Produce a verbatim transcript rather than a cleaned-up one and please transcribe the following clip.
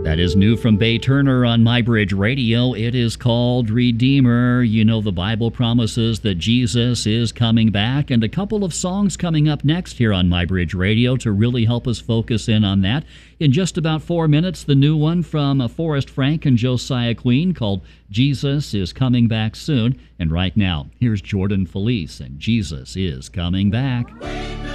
That is new from Bay Turner on MyBridge Radio. It is called Redeemer. You know, the Bible promises that Jesus is coming back, and a couple of songs coming up next here on MyBridge Radio to really help us focus in on that. In just about four minutes, the new one from Forrest Frank and Josiah Queen called Jesus is Coming Back Soon. And right now, here's Jordan Felice and Jesus is Coming Back.